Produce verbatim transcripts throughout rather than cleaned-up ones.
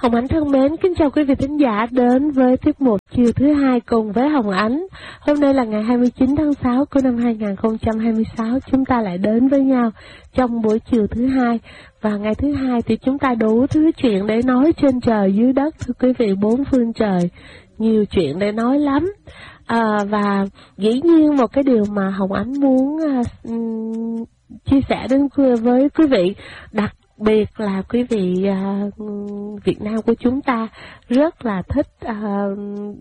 Hồng Ánh thân mến, kính chào quý vị thính giả đến với tiết mục chiều thứ hai cùng với Hồng Ánh. Hôm nay là ngày hai mươi chín tháng sáu của năm hai nghìn không trăm hai mươi sáu, chúng ta lại đến với nhau trong buổi chiều thứ hai. Và ngày thứ hai thì chúng ta đủ thứ chuyện để nói trên trời dưới đất, thưa quý vị, bốn phương trời. Nhiều chuyện để nói lắm. À, và dĩ nhiên một cái điều mà Hồng Ánh muốn uh, chia sẻ đến với quý vị, đặc biệt là quý vị uh, Việt Nam của chúng ta rất là thích uh,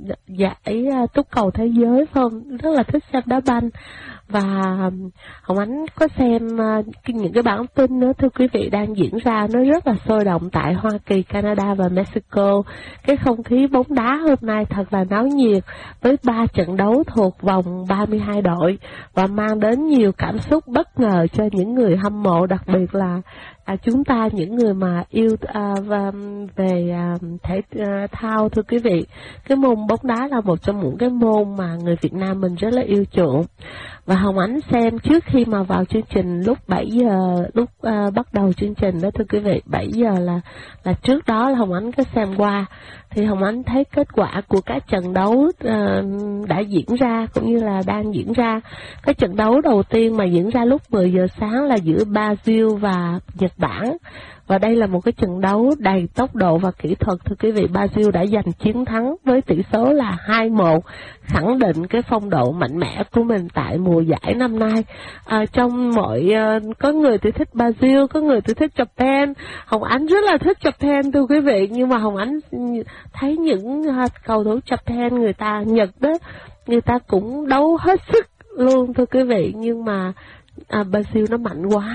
giải uh, túc cầu thế giới, phải không? Rất là thích xem đá banh. Và Hồng Ánh có xem uh, những cái bản tin nữa, thưa quý vị, đang diễn ra nó rất là sôi động tại Hoa Kỳ, Canada và Mexico. Cái không khí bóng đá hôm nay thật là náo nhiệt với ba trận đấu thuộc vòng ba mươi hai đội và mang đến nhiều cảm xúc bất ngờ cho những người hâm mộ, đặc biệt là à, chúng ta những người mà yêu à, và về à, thể à, thao, thưa quý vị. Cái môn bóng đá là một trong những cái môn mà người Việt Nam mình rất là yêu chuộng. Và Hồng Ánh xem trước khi mà vào chương trình lúc bảy giờ, lúc uh, bắt đầu chương trình đó, thưa quý vị, bảy giờ là là trước đó là Hồng Ánh có xem qua, thì Hồng Ánh thấy kết quả của các trận đấu uh, đã diễn ra cũng như là đang diễn ra. Cái trận đấu đầu tiên mà diễn ra lúc mười giờ sáng là giữa Brazil và Nhật Bản. Và đây là một cái trận đấu đầy tốc độ và kỹ thuật, thưa quý vị. Brazil đã giành chiến thắng với tỷ số là hai một, khẳng định cái phong độ mạnh mẽ của mình tại mùa giải năm nay. À, trong mọi, uh, có người thì thích Brazil, có người thì thích Japan. Hồng Ánh rất là thích Japan, thưa quý vị. Nhưng mà Hồng Ánh thấy những uh, cầu thủ Japan, người ta, Nhật đó, người ta cũng đấu hết sức luôn, thưa quý vị. Nhưng mà uh, Brazil nó mạnh quá.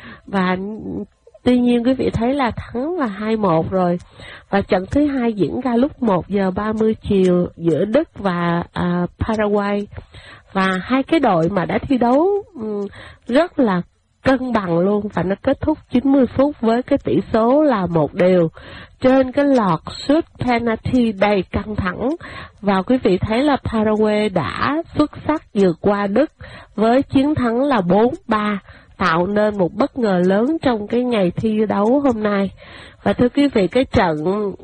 Và tuy nhiên quý vị thấy là thắng là hai một rồi. Và trận thứ hai diễn ra lúc một giờ ba mươi chiều giữa Đức và uh, Paraguay. Và hai cái đội mà đã thi đấu um, rất là cân bằng luôn, và nó kết thúc chín mươi phút với cái tỷ số là một đều trên cái lọt sút penalty đầy căng thẳng. Và quý vị thấy là Paraguay đã xuất sắc vượt qua Đức với chiến thắng là bốn ba, tạo nên một bất ngờ lớn trong cái ngày thi đấu hôm nay. Và thưa quý vị, cái trận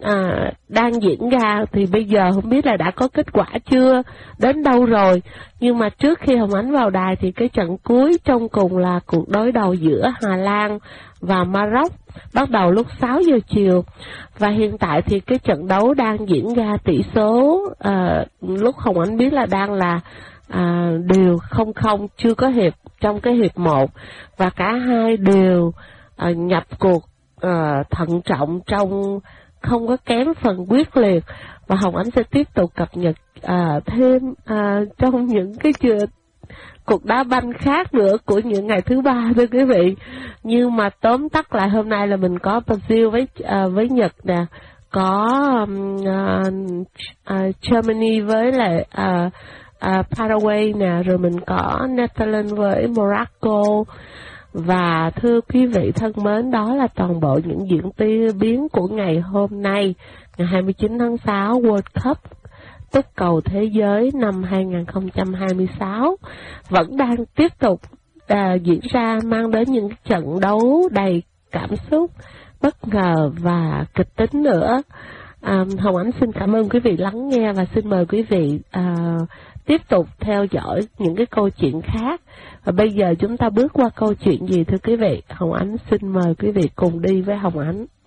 à, đang diễn ra thì bây giờ không biết là đã có kết quả chưa, đến đâu rồi. Nhưng mà trước khi Hồng Ánh vào đài thì cái trận cuối trong cùng là cuộc đối đầu giữa Hà Lan và Maroc, bắt đầu lúc sáu giờ chiều. Và hiện tại thì cái trận đấu đang diễn ra tỷ số à, lúc Hồng Ánh biết là đang là à, đều không không, chưa có hiệp trong cái hiệp một. Và cả hai đều à, nhập cuộc à, thận trọng, trong không có kém phần quyết liệt. Và Hồng Ánh sẽ tiếp tục cập nhật à, thêm à, trong những cái chưa cuộc đá banh khác nữa của những ngày thứ ba, thưa quý vị. Nhưng mà tóm tắt lại hôm nay là mình có Brazil với à, với Nhật nè, có um, uh, uh, Germany với lại uh, uh, Paraguay nè, rồi mình có Netherlands với Morocco. Và thưa quý vị thân mến, đó là toàn bộ những diễn biến của ngày hôm nay, ngày hai mươi chín tháng sáu, World Cup túc cầu thế giới năm hai nghìn không trăm hai mươi sáu vẫn đang tiếp tục à, diễn ra, mang đến những trận đấu đầy cảm xúc, bất ngờ và kịch tính nữa. À, Hồng Ánh xin cảm ơn quý vị lắng nghe và xin mời quý vị à, tiếp tục theo dõi những cái câu chuyện khác. Và bây giờ chúng ta bước qua câu chuyện gì, thưa quý vị? Hồng Ánh xin mời quý vị cùng đi với Hồng Ánh.